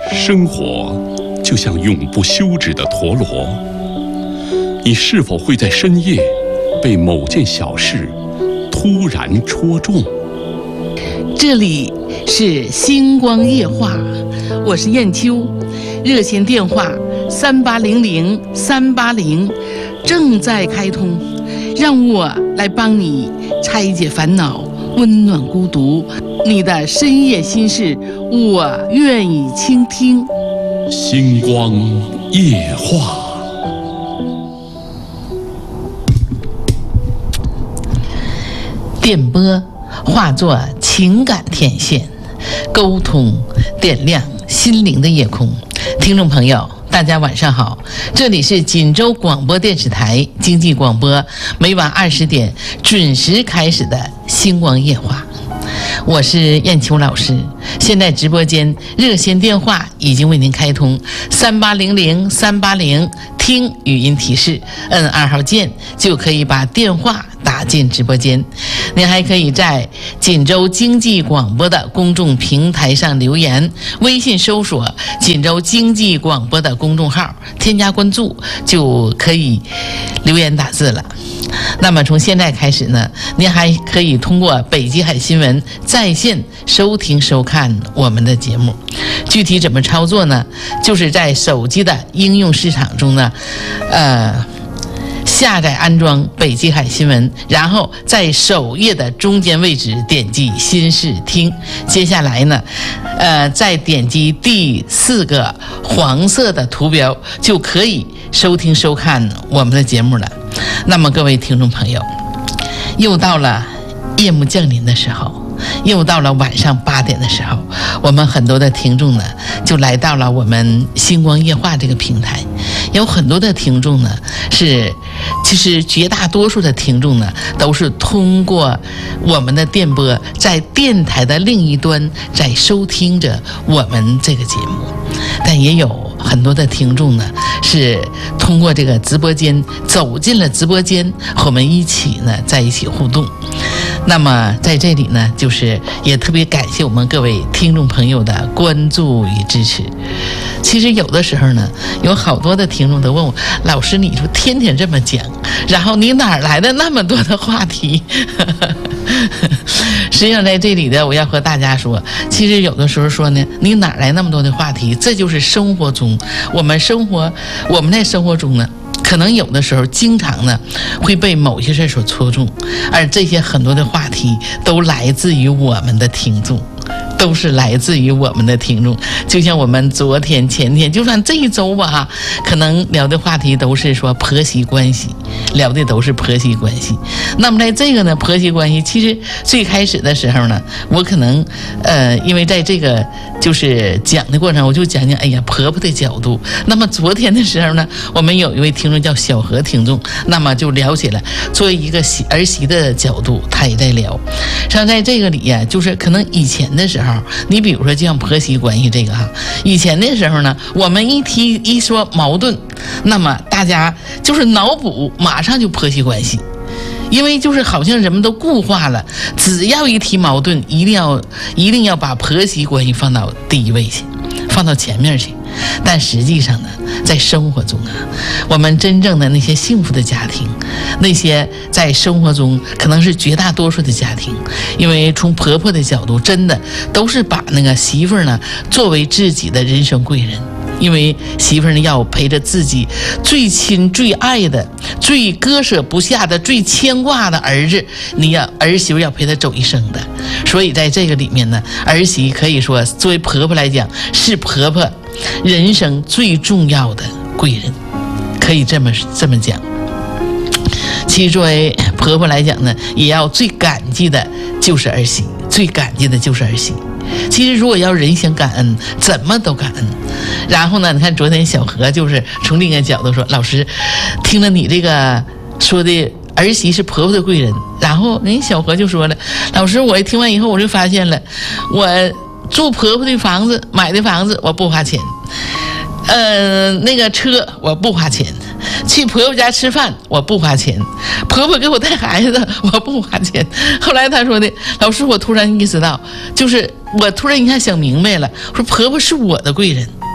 生活就像永不休止的陀螺，你是否会在深夜被某件小事突然戳中？ 这里是星光夜话，我是燕秋，热线电话3800-380正在开通，让我来帮你拆解烦恼，温暖孤独，你的深夜心事，我愿意倾听。 星光夜话。 电波化作情感天线，沟通点亮心灵的夜空。听众朋友大家晚上好，这里是锦州广播电视台经济广播，每晚20点准时开始的星光夜话，我是燕秋老师。现在直播间热线电话已经为您开通，3800-380听语音提示，摁2号键就可以把电话打进直播间。您还可以在锦州经济广播的公众平台上留言，微信搜索锦州经济广播的公众号，添加关注就可以留言打字了。那么从现在开始呢，您还可以通过北极海新闻在线收听收看我们的节目。具体怎么操作呢？就是在手机的应用市场中呢，下载安装北极海新闻，然后在首页的中间位置点击新视听，接下来呢再点击第4个黄色的图标，就可以收听收看我们的节目了。那么各位听众朋友，又到了夜幕降临的时候，又到了晚上8点的时候，我们很多的听众呢就来到了我们星光夜话这个平台。有很多的听众呢其实绝大多数的听众呢都是通过我们的电波，在电台的另一端在收听着我们这个节目，但也有很多的听众呢是通过这个直播间走进了直播间，和我们一起呢在一起互动。那么在这里呢，就是也特别感谢我们各位听众朋友的关注与支持。其实有的时候呢，有好多的听众都问我，老师你说天天这么讲，然后你哪来的那么多的话题？实际上在这里呢，我要和大家说，其实有的时候说呢，你哪来那么多的话题？这就是生活中我们在生活中呢，可能有的时候经常呢会被某些事所戳中，而这些很多的话题都来自于我们的听众，都是来自于我们的听众。就像我们昨天前天，就算这一周吧，可能聊的话题都是说婆媳关系，聊的都是婆媳关系。那么在这个呢婆媳关系，其实最开始的时候呢，我可能因为在这个就是讲的过程，我就讲哎呀婆婆的角度。那么昨天的时候呢，我们有一位听众叫小何听众，那么就聊起来作为一个儿媳的角度，他也在聊。像在这个里呀，就是可能以前的时候，你比如说就像婆媳关系这个以前的时候呢，我们一说矛盾，那么大家就是脑补马上就婆媳关系，因为就是好像人们都固化了，只要一提矛盾，一定要把婆媳关系放到第一位去，放到前面去。但实际上呢，在生活中我们真正的那些幸福的家庭，那些在生活中可能是绝大多数的家庭，因为从婆婆的角度，真的都是把那个媳妇儿呢作为自己的人生贵人。因为媳妇儿呢要陪着自己最亲最爱的、最割舍不下的、最牵挂的儿子，儿媳妇要陪他走一生的。所以在这个里面呢，儿媳可以说作为婆婆来讲，是婆婆人生最重要的贵人，可以这么讲。其实作为婆婆来讲呢，也要最感激的就是儿媳，最感激的就是儿媳。其实如果要人想感恩，怎么都感恩。然后呢，你看昨天小何就是从另一个角度说，老师听了你这个说的儿媳是婆婆的贵人，然后人小何就说了，老师我听完以后我就发现了，我住婆婆的房子，买的房子我不花钱，那个车我不花钱，去婆婆家吃饭我不花钱，婆婆给我带孩子我不花钱。后来他说的，老师我突然意识到，就是我突然一下想明白了，说婆婆是我的贵人，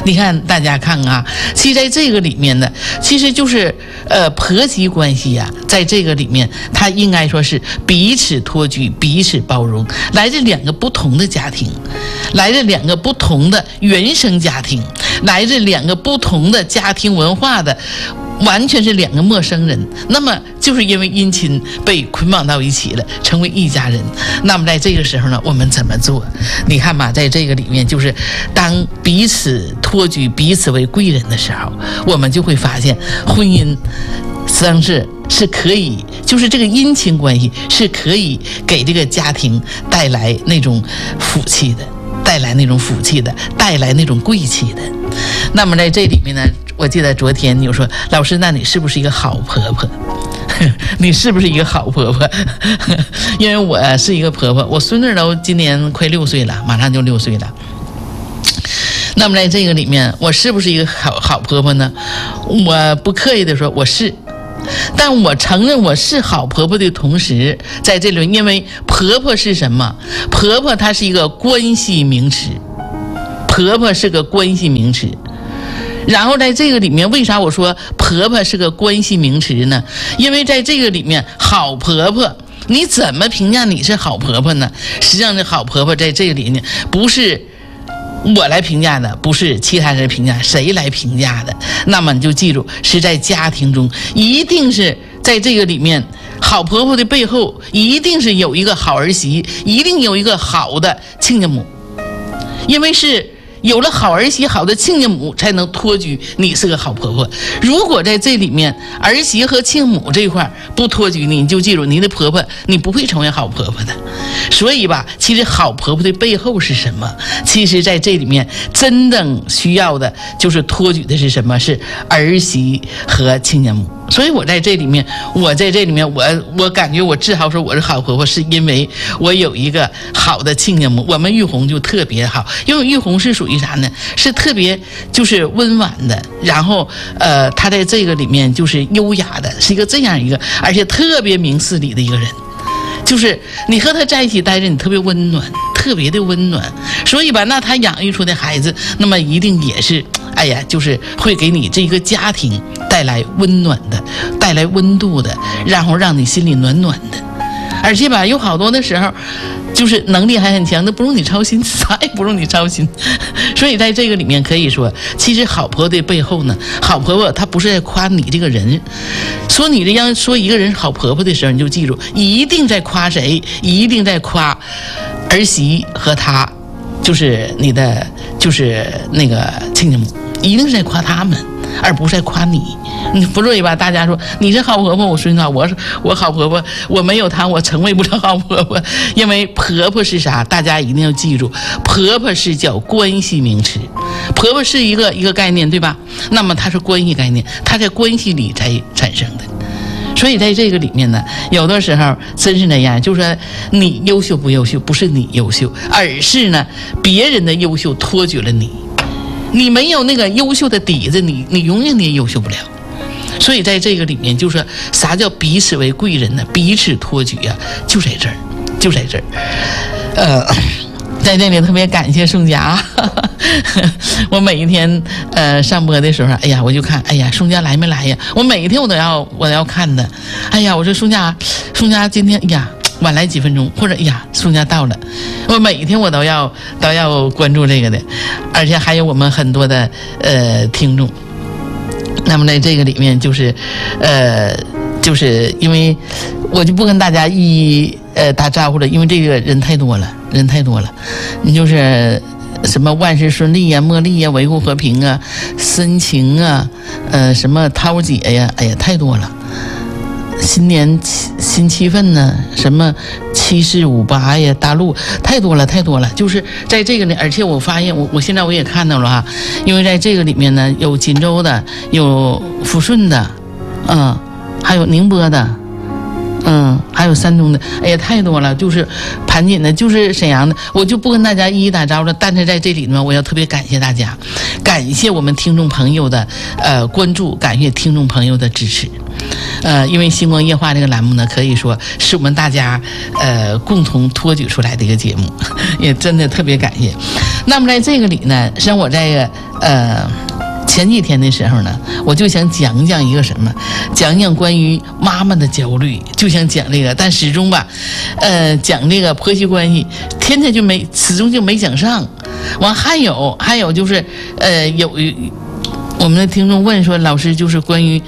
你看大家看啊，其实在这个里面呢，其实就是婆媳关系呀，在这个里面，它应该说是彼此托举、彼此包容，来自两个不同的家庭，来自两个不同的原生家庭，来自两个不同的家庭文化的。完全是两个陌生人，那么就是因为姻亲被捆绑到一起了，成为一家人。那么在这个时候呢，我们怎么做？你看吧，在这个里面，就是当彼此托举、彼此为贵人的时候，我们就会发现，婚姻实际上是可以，就是这个姻亲关系是可以给这个家庭带来那种福气的，带来那种福气的，带来那种贵气的。那么在这里面呢，我记得昨天你就说，老师，那你是不是一个好婆婆？你是不是一个好婆婆？因为我是一个婆婆，我孙女都今年快6岁了，马上就6岁了。那么在这个里面，我是不是一个好婆婆呢？我不刻意的说我是，但我承认我是好婆婆的同时，在这里，因为婆婆是什么？婆婆它是一个关系名词，婆婆是个关系名词。然后在这个里面，为啥我说婆婆是个关系名词呢？因为在这个里面，好婆婆你怎么评价你是好婆婆呢？实际上，这好婆婆在这个里面不是我来评价的，不是其他人评价，谁来评价的？那么你就记住，是在家庭中，一定是在这个里面，好婆婆的背后一定是有一个好儿媳，一定有一个好的亲家母，因为是有了好儿媳、好的亲家母，才能托举你是个好婆婆。如果在这里面儿媳和亲母这一块不托举你，你就记住，你的婆婆你不会成为好婆婆的。所以吧，其实好婆婆的背后是什么？其实在这里面真正需要的就是托举的是什么？是儿媳和亲家母。所以我在这里面，我感觉我自豪说我是好婆婆，是因为我有一个好的亲家母。我们玉红就特别好，因为玉红是属于啥呢？是特别就是温婉的，然后她在这个里面就是优雅的，是一个这样一个，而且特别明事理的一个人。就是你和他在一起待着，你特别温暖，特别的温暖。所以吧，那他养育出的孩子，那么一定也是，哎呀，就是会给你这个家庭带来温暖的，带来温度的，然后让你心里暖暖的。而且吧，有好多的时候，就是能力还很强，那不用你操心，啥也不用你操心。所以在这个里面可以说，其实好婆婆的背后呢，好婆婆她不是在夸你这个人，说你这样说一个人好婆婆的时候，你就记住，一定在夸谁？一定在夸儿媳和她，就是你的，就是那个亲家母，一定是在夸他们，而不是在夸你。你不对吧？大家说你是好婆婆，我说你好，我好婆婆，我没有她，我成为不了好婆婆。因为婆婆是啥？大家一定要记住，婆婆是叫关系名词，婆婆是一个概念，对吧？那么它是关系概念，它在关系里才产生的。所以在这个里面呢，有的时候真是那样，就是说你优秀不优秀，不是你优秀，而是呢别人的优秀托举了你。你没有那个优秀的底子，你永远你也优秀不了。所以在这个里面，就是说啥叫彼此为贵人呢？彼此托举啊，就在这儿，就在这儿。在这里特别感谢宋佳，我每一天上播的时候，哎呀，我就看，哎呀，宋佳来没来呀？我每一天我都要看的。哎呀，我说宋佳今天，哎呀，晚来几分钟，或者哎呀，宋佳到了。我每一天我都要关注这个的，而且还有我们很多的听众。那么在这个里面，就是因为我就不跟大家一一打招呼了，因为这个人太多了，你就是什么万事顺利呀、茉莉呀、维护和平啊、深情啊、什么涛姐呀，哎呀，太多了。新年新气氛呢，什么7458呀，大陆太多了，就是在这个呢，而且我发现我现在我也看到了哈，因为在这个里面呢，有锦州的，有抚顺的，还有宁波的，还有山东的，哎呀，太多了，就是盘锦的，就是沈阳的，我就不跟大家一一打招呼了。但是在这里呢，我要特别感谢大家，感谢我们听众朋友的关注，感谢听众朋友的支持。因为星光夜话这个栏目呢，可以说是我们大家共同托举出来的一个节目，也真的特别感谢。那么在这个里呢，像我在前几天的时候呢，我就想讲讲一个什么，讲讲关于妈妈的焦虑，就想讲这个，但始终吧，讲这个婆媳关系，天天始终就没讲上。完还有就是，有我们的听众问说，老师就是关于，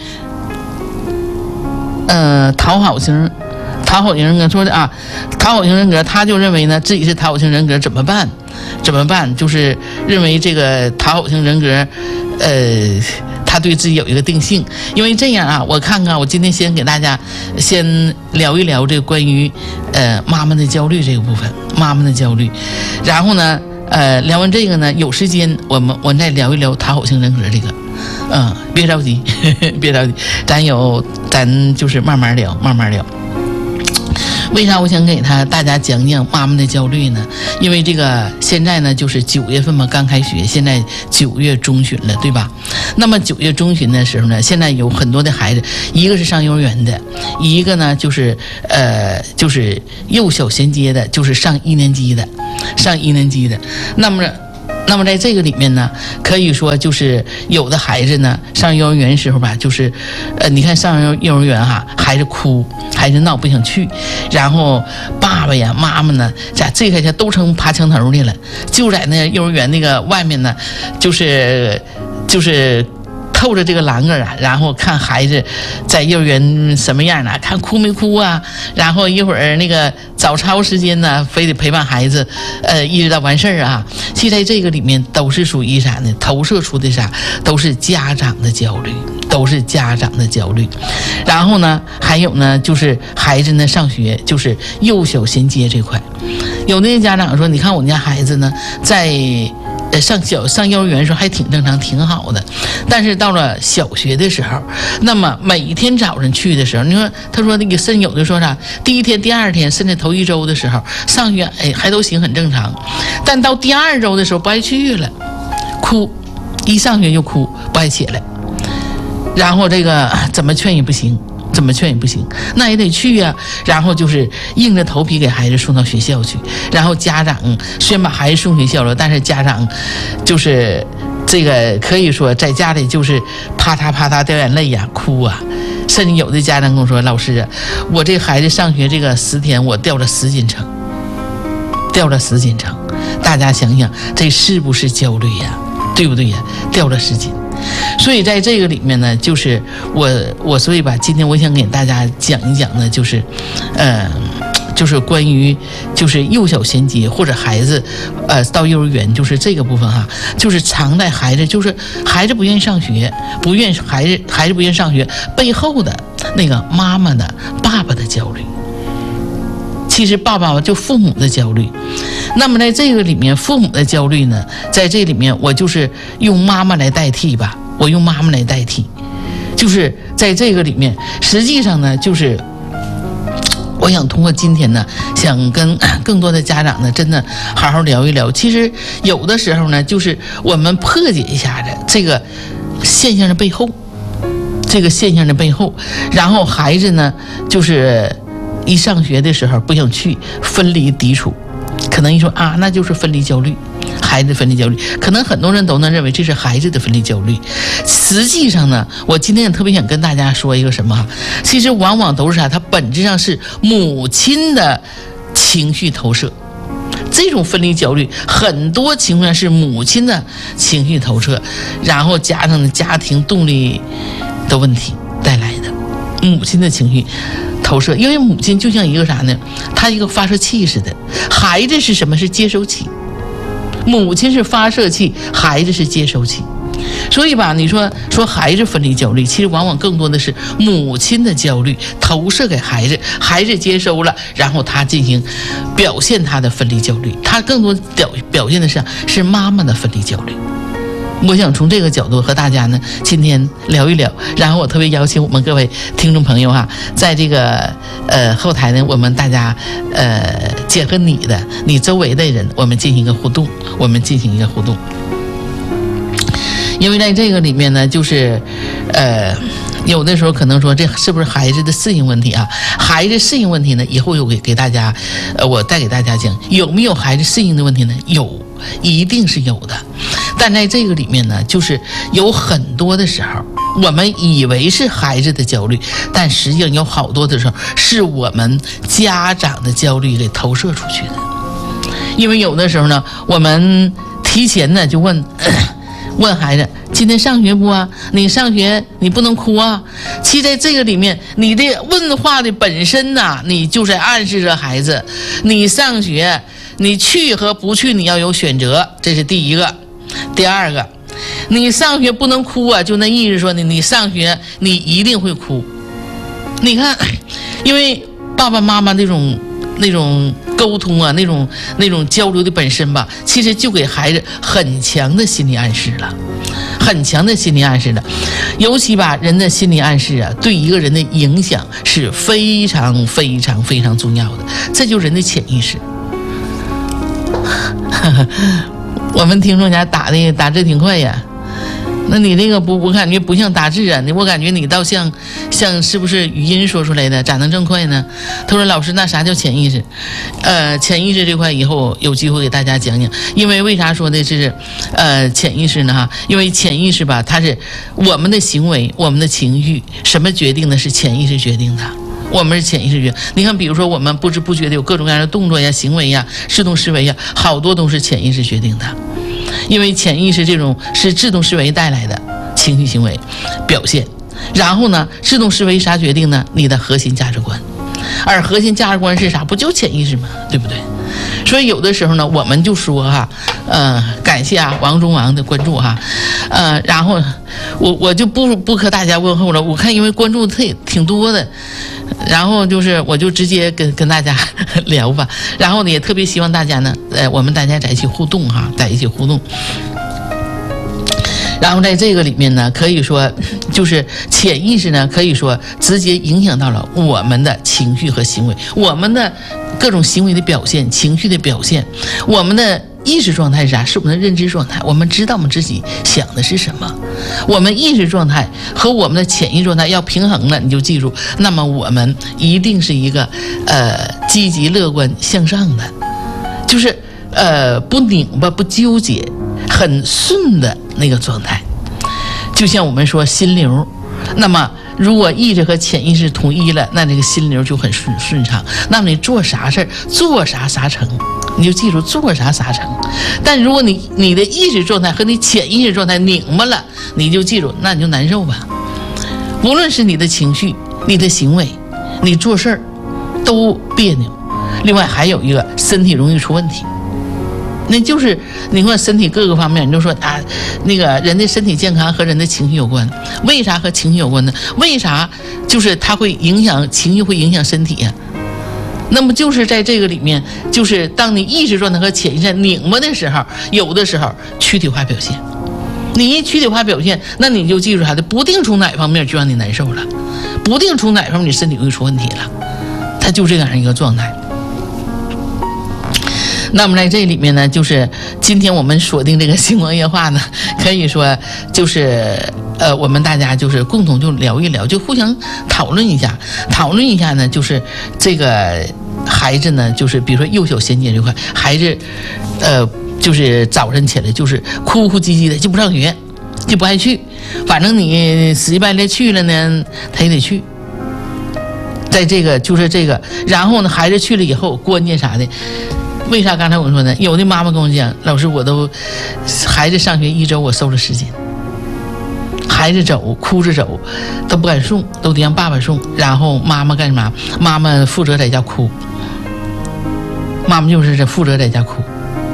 讨好型人格说的啊，讨好型人格，他就认为呢自己是讨好型人格，怎么办？就是认为这个讨好型人格，他对自己有一个定性。因为这样啊，我看看，我今天先给大家先聊一聊这个关于妈妈的焦虑这个部分，妈妈的焦虑。然后呢，聊完这个呢，有时间我再聊一聊讨好型人格这个。别着急，别着急，咱就是慢慢聊。为啥我想给大家讲讲妈妈的焦虑呢？因为这个现在呢就是9月份嘛，刚开学，现在9月中旬了，对吧？那么9月中旬的时候呢，现在有很多的孩子，一个是上幼儿园的，一个呢就是幼小衔接的，就是上一年级的。那么在这个里面呢，可以说就是有的孩子呢上幼儿园时候吧，就是你看上幼儿园哈，孩子哭，孩子闹不想去，然后爸爸呀妈妈呢在这开始都成爬墙头去了，就在那幼儿园那个外面呢，就是透着这个栏杆啊，然后看孩子在幼儿园什么样呢？看哭没哭啊？然后一会儿那个早操时间呢，非得陪伴孩子，一直到完事儿啊。其实在这个里面都是属于啥呢？投射出的啥？都是家长的焦虑，然后呢，还有呢，就是孩子呢上学，就是幼小衔接这块，有那些家长说，你看我们家孩子呢，在上幼儿园的时候还挺正常挺好的，但是到了小学的时候，那么每天早上去的时候，你说他说那个甚有的说啥，第一天第二天甚至头1周的时候上学还都行很正常，但到第2周的时候不爱去了，哭，一上学就哭，不爱起来，然后这个怎么劝也不行，那也得去呀。然后就是硬着头皮给孩子送到学校去，然后家长虽然把孩子送学校了，但是家长就是这个可以说在家里就是啪嗒掉眼泪呀，哭啊。甚至有的家长跟我说，老师啊，我这孩子上学这个10天我掉了10斤秤，大家想想这是不是焦虑呀？对不对呀？掉了10斤。所以在这个里面呢，就是我所以吧，今天我想给大家讲一讲呢，就是就是关于就是幼小衔接或者孩子到幼儿园，就是这个部分哈，就是常在孩子就是孩子不愿意上学，孩子不愿意上学背后的那个妈妈的爸爸的焦虑。其实爸爸就父母的焦虑，那么在这个里面父母的焦虑呢，在这里面我就是用妈妈来代替吧，就是在这个里面实际上呢，就是我想通过今天呢，想跟更多的家长呢真的好好聊一聊，其实有的时候呢，就是我们破解一下的这个现象的背后，然后孩子呢就是一上学的时候不想去，分离抵触，可能一说啊，那就是分离焦虑，孩子分离焦虑，可能很多人都能认为这是孩子的分离焦虑。实际上呢，我今天也特别想跟大家说一个什么，其实往往都是啥，它本质上是母亲的情绪投射。这种分离焦虑很多情况下是母亲的情绪投射，然后加上家庭动力的问题带来的母亲的情绪投射。因为母亲就像一个啥呢，她一个发射器似的，孩子是什么？是接收器。母亲是发射器，孩子是接收器。所以吧，你说孩子分离焦虑，其实往往更多的是母亲的焦虑投射给孩子，孩子接收了，然后他进行表现他的分离焦虑，他更多表现的是妈妈的分离焦虑。我想从这个角度和大家呢今天聊一聊，然后我特别邀请我们各位听众朋友哈，在这个后台呢，我们大家结合你周围的人，我们进行一个互动，因为在这个里面呢，就是有的时候可能说这是不是孩子的适应问题啊？孩子适应问题呢，以后有给大家我再给大家讲有没有孩子适应的问题呢？有，一定是有的。 但在这个里面呢，就是有很多的时候，我们以为是孩子的焦虑，但实际上有好多的时候是我们家长的焦虑给投射出去的。因为有的时候呢，我们提前呢就问孩子，今天上学不啊？你上学你不能哭啊。其实在这个里面，你的问话的本身呢，你就在暗示着孩子，你上学，你去和不去你要有选择，这是第一个。第二个，你上学不能哭啊，就那意思说呢，你上学你一定会哭。你看，因为爸爸妈妈那种沟通啊，那种交流的本身吧，其实就给孩子很强的心理暗示了，很强的心理暗示了。尤其吧，人的心理暗示啊，对一个人的影响是非常非常非常重要的，这就是人的潜意识。我们听众家打字挺快呀，那你这个我感觉不像打字啊，我感觉你倒像是不是语音说出来的，咋能这么快呢？他说老师，那啥叫潜意识？潜意识这块以后有机会给大家讲讲。因为为啥说的是潜意识呢？哈，因为潜意识吧，它是我们的行为、我们的情绪，什么决定的？是潜意识决定的。我们是潜意识决定。你看，比如说我们不知不觉的有各种各样的动作呀、行为呀、自动思维呀，好多都是潜意识决定的。因为潜意识这种是自动思维带来的情绪行为表现，然后呢，自动思维啥决定呢？你的核心价值观，而核心价值观是啥？不就潜意识吗？对不对？所以有的时候呢，我们就说哈，感谢啊王中王的关注哈，然后我就不和大家问候了，我看因为关注挺多的，然后就是我就直接跟大家聊吧，然后呢也特别希望大家呢，我们大家在一起互动哈，在一起互动。然后在这个里面呢，可以说就是潜意识呢，可以说直接影响到了我们的情绪和行为，我们的各种行为的表现、情绪的表现，我们的意识状态是啥？是我们的认知状态。我们知道我们自己想的是什么，我们意识状态和我们的潜意识状态要平衡了，你就记住，那么我们一定是一个积极、乐观、向上的，就是不拧巴、不纠结，很顺的那个状态。就像我们说心流，那么如果意识和潜意识统一了，那这个心流就很顺畅。那么你做啥事儿，做啥成，你就记住做啥成。但如果你的意识状态和你潜意识状态拧巴了，你就记住，那你就难受吧。无论是你的情绪、你的行为、你做事儿都别扭。另外还有一个，身体容易出问题。那就是你看身体各个方面，你就说啊，那个人的身体健康和人的情绪有关。为啥和情绪有关呢？为啥就是它会影响情绪，会影响身体呀？那么就是在这个里面，就是当你意识状态和潜意识拧巴的时候，有的时候躯体化表现。你一躯体化表现，那你就记住啥的，不定从哪方面就让你难受了，不定从哪方面你身体会出问题了，它就这样一个状态。那么在这里面呢，就是今天我们锁定这个星光夜话呢，可以说就是我们大家就是共同就聊一聊，就互相讨论一下呢，就是这个孩子呢，就是比如说幼小衔接这块，孩子就是早晨起来就是哭哭唧唧的，就不上学，就不爱去，反正你死乞白赖去了呢，他也得去。在这个就是这个，然后呢，孩子去了以后，关键啥的。为啥刚才我说呢？有的妈妈跟我讲，老师，孩子上学1周我瘦了10斤，孩子走哭着走都不敢送，都得让爸爸送，然后妈妈干什么？妈妈负责在家哭，妈妈就是负责在家哭，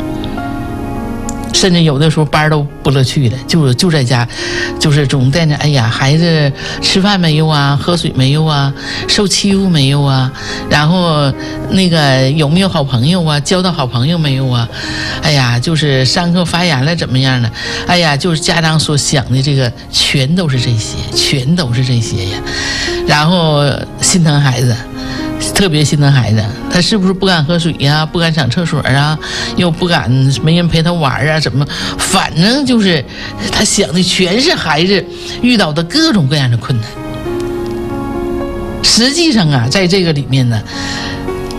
甚至有的时候班都不乐去了，就在家，就是总在那，哎呀，孩子吃饭没有啊，喝水没有啊，受欺负没有啊，然后那个有没有好朋友啊，交到好朋友没有啊，哎呀，就是上课发言了怎么样呢？哎呀，就是家长所想的这个全都是这些呀，然后心疼孩子。特别心疼孩子，他是不是不敢喝水呀，不敢上厕所啊，又不敢没人陪他玩啊，怎么，反正就是他想的全是孩子遇到的各种各样的困难。实际上啊，在这个里面呢，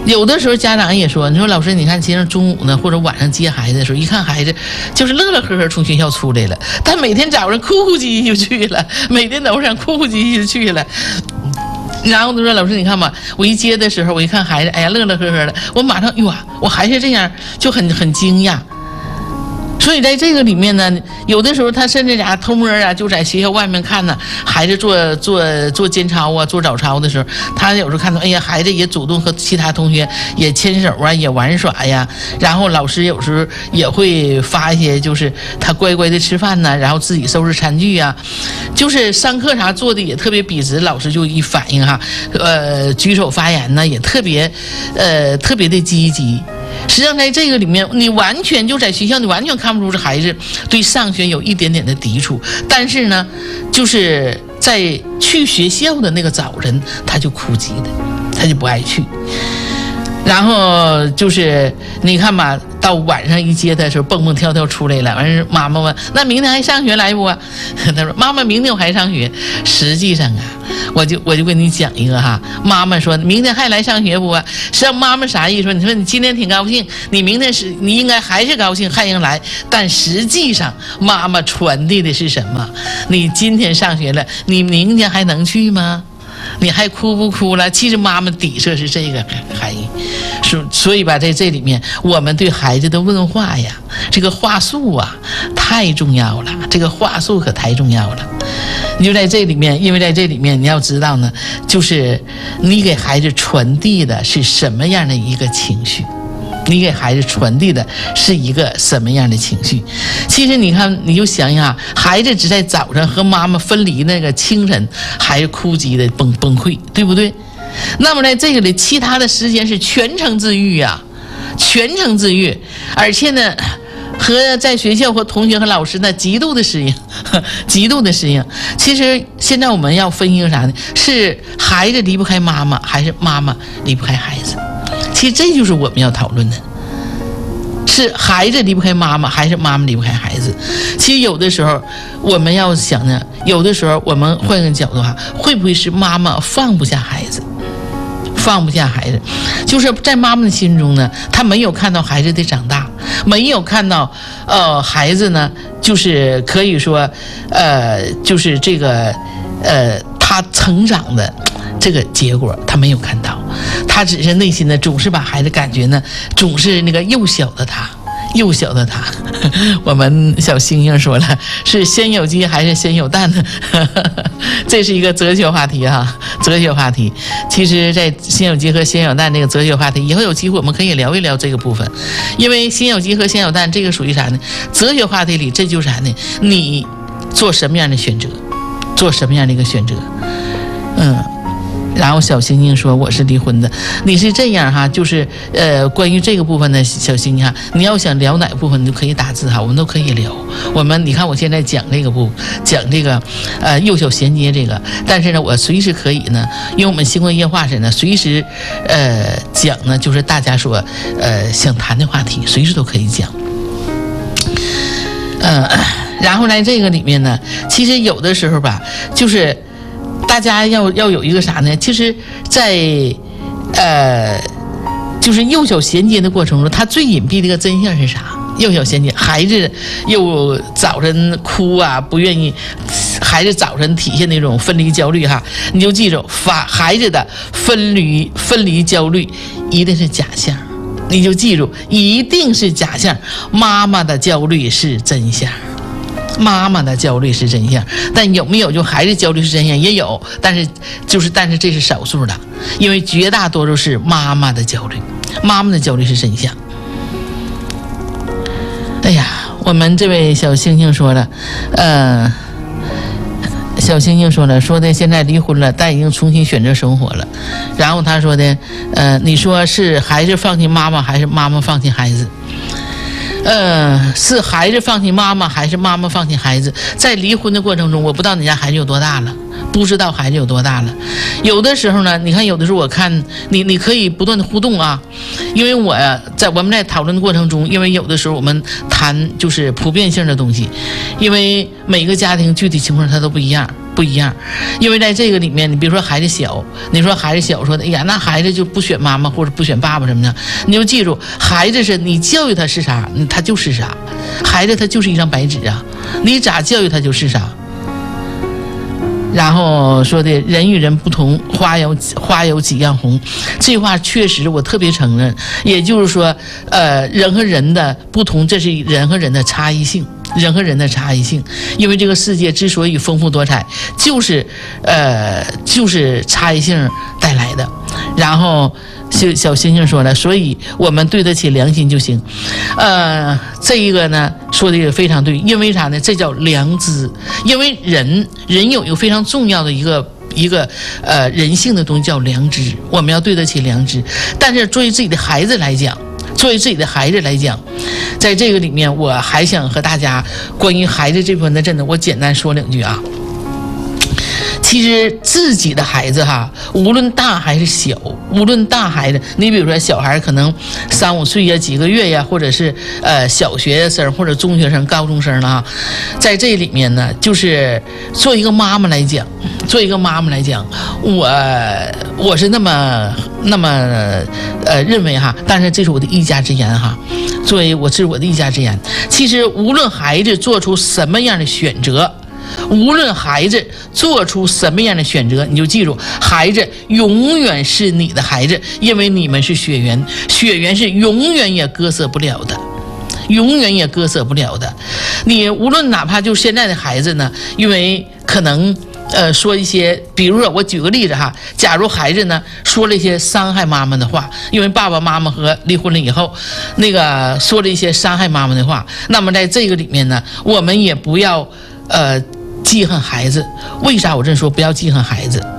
有的时候家长也说，你说老师，你看今天中午呢或者晚上接孩子的时候，一看孩子就是乐乐呵呵从学校出来了，但每天早上哭哭唧唧就去了，每天早上哭哭唧唧就去了。然后他说：“老师，你看吧，我一接的时候，我一看孩子，哎呀，乐乐呵呵的，我马上，哟，我还是这样，就很惊讶。所以在这个里面呢，有的时候他甚至偷摸啊，就在学校外面看呢，孩子做间操啊，做早操的时候，他有时候看到，哎呀，孩子也主动和其他同学也牵手啊，也玩耍呀。然后老师有时候也会发一些，就是他乖乖的吃饭呢，然后自己收拾餐具啊，就是上课啥做的也特别笔直，老师就一反应哈，举手发言呢也特别的积极。”实际上，在这个里面，你完全就在学校，你完全看不出这孩子对上学有一点点的抵触。但是呢，就是在去学校的那个早晨，他就哭唧的，他就不爱去。然后就是你看吧，到晚上一接他的时候，蹦蹦跳跳出来了。完事妈妈问：“那明天还上学来不？”他说：“妈妈，明天我还上学。”实际上啊，我就跟你讲一个哈，妈妈说明天还来上学不啊？实际上妈妈啥意思？你说你今天挺高兴，你明天你应该还是高兴，还应来。但实际上妈妈传递的是什么？你今天上学了，你明天还能去吗？你还哭不哭了？其实妈妈底色是这个含义，所以吧，在这里面，我们对孩子的问话呀，这个话术啊，太重要了。这个话术可太重要了。你就在这里面，因为在这里面你要知道呢，就是你给孩子传递的是什么样的一个情绪。你给孩子传递的是一个什么样的情绪？其实你看，你就想想，孩子只在早上和妈妈分离那个清晨，孩子哭唧的崩溃，对不对？那么在这个里，其他的时间是全程自愈啊，全程自愈，而且呢，和在学校和同学和老师呢极度的适应，极度的适应。其实现在我们要分析个啥呢？是孩子离不开妈妈，还是妈妈离不开孩子？其实这就是我们要讨论的，是孩子离不开妈妈，还是妈妈离不开孩子？其实有的时候我们要想呢，有的时候我们换个角度哈，会不会是妈妈放不下孩子？放不下孩子，就是在妈妈的心中呢，她没有看到孩子的长大，没有看到孩子呢，就是可以说就是这个他成长的这个结果他没有看到，他只是内心呢总是把孩子感觉呢总是那个幼小的他。我们小星星说了，是先有鸡还是先有蛋呢？这是一个哲学话题哈，哲学话题。其实在先有鸡和先有蛋这个哲学话题，以后有机会我们可以聊一聊这个部分。因为先有鸡和先有蛋这个属于啥呢？哲学话题里这就是啥呢？你做什么样的选择，做什么样的一个选择。然后小星星说我是离婚的，你是这样哈，就是关于这个部分呢，小星星哈，你要想聊哪部分你就可以打字哈，我们都可以聊。你看我现在讲这个幼小衔接这个，但是呢我随时可以呢，因为我们星光夜话时呢随时讲呢，就是大家说想谈的话题随时都可以讲。然后在这个里面呢，其实有的时候吧，就是大家要有一个啥呢？其实在就是幼小衔接的过程中，它最隐蔽的一个真相是啥？幼小衔接，孩子又早晨哭啊，不愿意，孩子早晨体现那种分离焦虑哈，你就记住，孩子的分离焦虑一定是假象，你就记住，一定是假象，妈妈的焦虑是真相。妈妈的焦虑是真相，但有没有就孩子焦虑是真相也有，但是这是少数的，因为绝大多数是妈妈的焦虑，妈妈的焦虑是真相。哎呀，我们这位小星星说了，小星星说的现在离婚了，但已经重新选择生活了。然后他说的，你说是孩子放弃妈妈，还是妈妈放弃孩子？是孩子放弃妈妈，还是妈妈放弃孩子？在离婚的过程中，我不知道你家孩子有多大了。 不知道孩子有多大了。有的时候呢，你看有的时候我看你可以不断的互动啊，因为我们在讨论的过程中，因为有的时候我们谈就是普遍性的东西，因为每个家庭具体情况它都不一样。因为在这个里面，你比如说孩子小，你说孩子小说的，哎呀，那孩子就不选妈妈或者不选爸爸什么的，你就记住，孩子是你教育他是啥，他就是啥，孩子他就是一张白纸啊，你咋教育他就是啥。然后说的人与人不同，花有几样红，这话确实我特别承认。也就是说，人和人的不同，这是人和人的差异性。因为这个世界之所以丰富多彩，就是差异性带来的。然后小星星说了，所以我们对得起良心就行。这一个呢说的也非常对，因为啥呢？这叫良知。因为人有一个非常重要的一个人性的东西叫良知，我们要对得起良知。但是作为自己的孩子来讲，在这个里面，我还想和大家关于孩子这部分的真的，我简单说两句啊。其实自己的孩子哈，无论大还是小，你比如说小孩可能3、5岁呀、几个月呀，或者是小学生或者中学生、高中生了哈，在这里面呢，就是做一个妈妈来讲，我是那么认为哈，但是这是我的一家之言哈，这是我的一家之言。其实无论孩子做出什么样的选择，你就记住，孩子永远是你的孩子，因为你们是血缘是永远也割舍不了的。你无论哪怕就现在的孩子呢，因为可能说一些，比如说我举个例子哈，假如孩子呢说了一些伤害妈妈的话，因为爸爸妈妈和离婚了以后，那个说了一些伤害妈妈的话，那么在这个里面呢，我们也不要记恨孩子。为啥我这么说？不要记恨孩子。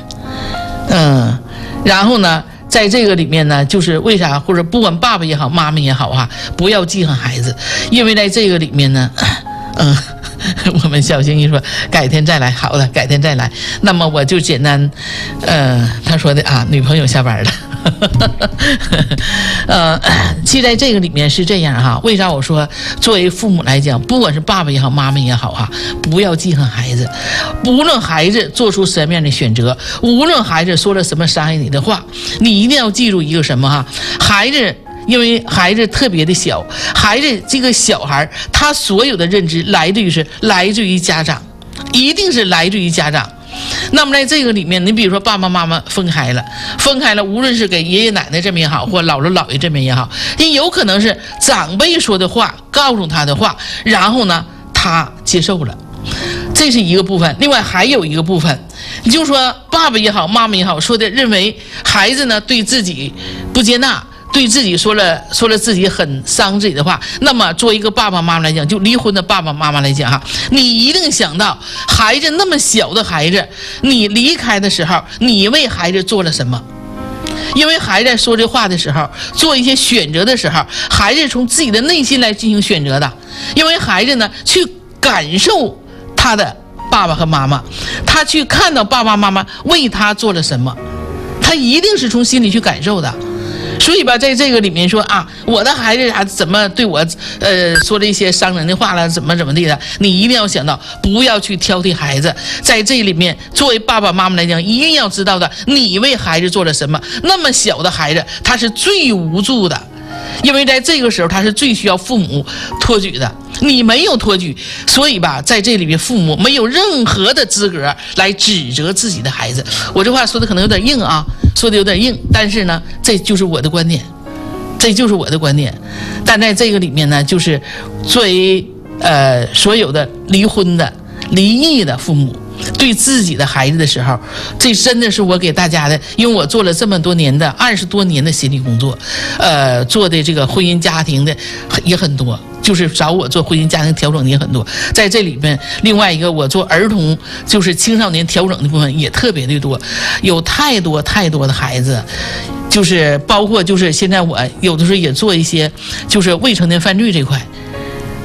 然后呢，在这个里面呢，就是为啥，或者不管爸爸也好，妈妈也好啊，不要记恨孩子，因为在这个里面呢，我们小星星说改天再来，好的，改天再来。那么我就简单，他说的啊，女朋友下班了。其实在这个里面是这样哈，为啥我说作为父母来讲，不管是爸爸也好，妈妈也好哈，不要记恨孩子。无论孩子做出什么样的选择，无论孩子说了什么伤害你的话，你一定要记住一个什么哈，孩子。因为孩子特别的小，孩子这个小孩他所有的认知来自于家长，一定是来自于家长。那么在这个里面，你比如说爸爸妈妈分开了，无论是给爷爷奶奶这边也好，或姥姥姥爷这边也好，也有可能是长辈说的话，告诉他的话，然后呢他接受了，这是一个部分。另外还有一个部分，你就说爸爸也好，妈妈也好，说的认为孩子呢对自己不接纳，对自己说了自己很伤自己的话，那么作为一个爸爸妈妈来讲，就离婚的爸爸妈妈来讲哈，你一定想到孩子那么小的孩子，你离开的时候，你为孩子做了什么？因为孩子在说这话的时候，做一些选择的时候，孩子从自己的内心来进行选择的。因为孩子呢，去感受他的爸爸和妈妈，他去看到爸爸妈妈为他做了什么，他一定是从心里去感受的。所以吧，在这个里面说啊，我的孩子怎么对我说了一些伤人的话了，怎么地的，你一定要想到，不要去挑剔孩子。在这里面，作为爸爸妈妈来讲，一定要知道的，你为孩子做了什么。那么小的孩子，他是最无助的，因为在这个时候他是最需要父母托举的，你没有托举，所以吧，在这里面父母没有任何的资格来指责自己的孩子。我这话说的可能有点硬啊，但是呢，这就是我的观点，但在这个里面呢，就是作为所有的离婚的、离异的父母，对自己的孩子的时候，这真的是我给大家的，因为我做了这么多年的20多年的心理工作，做的这个婚姻家庭的也很多，就是找我做婚姻家庭调整的也很多。在这里面，另外一个我做儿童就是青少年调整的部分也特别的多，有太多的孩子，就是包括就是现在我有的时候也做一些就是未成年犯罪这块。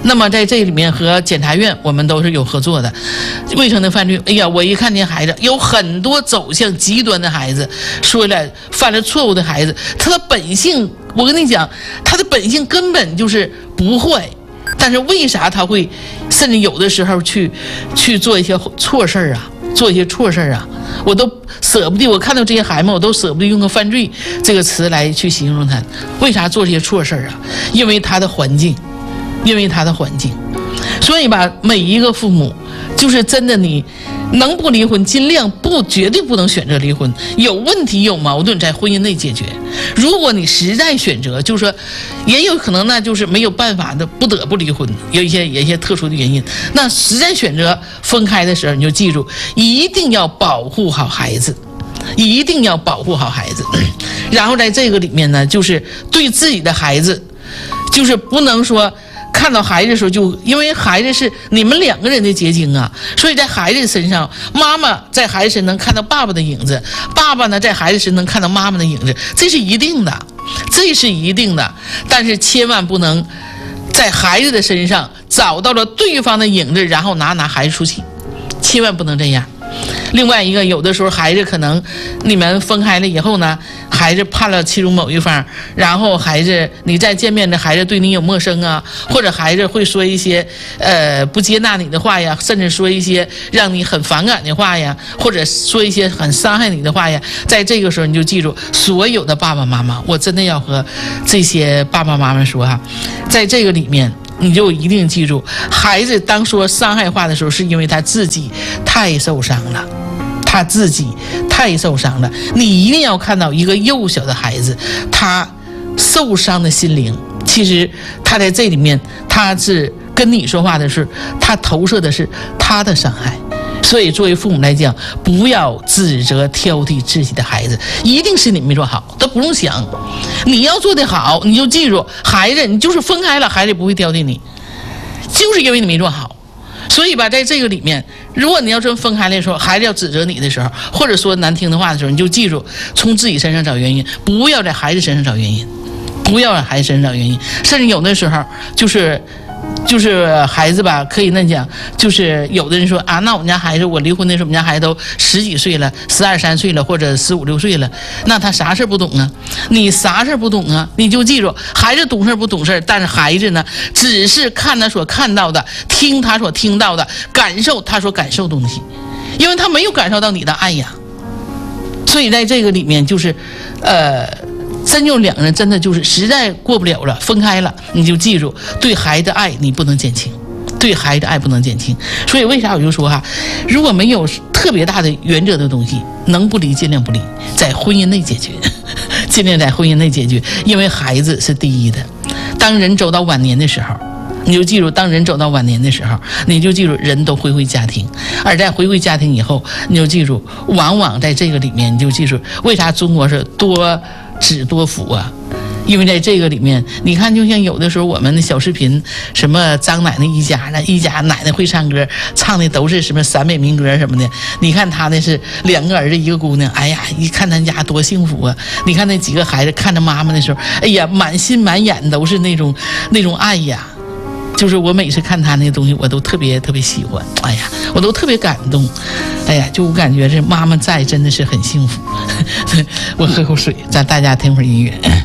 那么在这里面和检察院我们都是有合作的。未成年犯罪，哎呀，我一看见孩子有很多走向极端的孩子，说了犯了错误的孩子，他的本性，我跟你讲，他的本性根本就是不坏，但是为啥他会甚至有的时候去做一些错事啊，做一些错事啊，我都舍不得。我看到这些孩子，我都舍不得用个犯罪这个词来去形容他。为啥做这些错事啊？因为他的环境，因为他的环境。所以吧，每一个父母就是真的，你能不离婚尽量绝对不能选择离婚。有问题有矛盾在婚姻内解决。如果你实在选择，就是说也有可能呢，就是没有办法的不得不离婚，有一些特殊的原因，那实在选择分开的时候，你就记住一定要保护好孩子，一定要保护好孩子。然后在这个里面呢，就是对自己的孩子，就是不能说看到孩子的时候就，因为孩子是你们两个人的结晶啊，所以在孩子身上，妈妈在孩子身能看到爸爸的影子，爸爸呢在孩子身能看到妈妈的影子，这是一定的，这是一定的。但是千万不能在孩子的身上找到了对方的影子，然后拿孩子出气，千万不能这样。另外一个，有的时候孩子可能你们分开了以后呢，孩子判了其中某一方，然后孩子你再见面的孩子对你有陌生啊，或者孩子会说一些不接纳你的话呀，甚至说一些让你很反感的话呀，或者说一些很伤害你的话呀，在这个时候你就记住，所有的爸爸妈妈，我真的要和这些爸爸妈妈说哈，在这个里面你就一定记住，孩子当说伤害话的时候，是因为他自己太受伤了，他自己太受伤了。你一定要看到一个幼小的孩子，他受伤的心灵，其实他在这里面，他是跟你说话的是，他投射的是他的伤害。所以作为父母来讲，不要指责挑剔自己的孩子，一定是你没做好，都不用想。你要做得好，你就记住，孩子你就是分开了，孩子不会挑剔你，就是因为你没做好。所以吧，在这个里面，如果你要真分开的时候，孩子要指责你的时候，或者说难听的话的时候，你就记住，从自己身上找原因，不要在孩子身上找原因，不要在孩子身上找原因。甚至有的时候就是孩子吧，可以那讲，就是有的人说啊，那我们家孩子，我离婚的时候，我们家孩子都10几岁了，12、13岁了，或者15、16岁了，那他啥事不懂啊？你啥事不懂啊？你就记住，孩子懂事不懂事，但是孩子呢，只是看他所看到的，听他所听到的，感受他所感受的东西，因为他没有感受到你的爱呀。所以在这个里面，就是真有两个人真的就是实在过不了了，分开了，你就记住，对孩子爱你不能减轻，对孩子爱不能减轻。所以为啥我就说哈，如果没有特别大的原则的东西，能不离尽量不离，在婚姻内解决，尽量在婚姻内解决，因为孩子是第一的。当人走到晚年的时候，你就记住，当人走到晚年的时候，你就记住，人都回归家庭，而在回归家庭以后，你就记住，往往在这个里面，你就记住，为啥中国是多子多福啊？因为在这个里面，你看，就像有的时候我们的小视频，什么张奶奶一家奶奶会唱歌，唱的都是什么陕北民歌什么的。你看他那是2个儿子1个姑娘，哎呀，一看他家多幸福啊！你看那几个孩子看着妈妈的时候，哎呀，满心满眼都是那种爱呀。就是我每次看他那个东西，我都特别特别喜欢，哎呀，我都特别感动，哎呀，就我感觉这妈妈在真的是很幸福。我喝口水，咱大家听会儿音乐。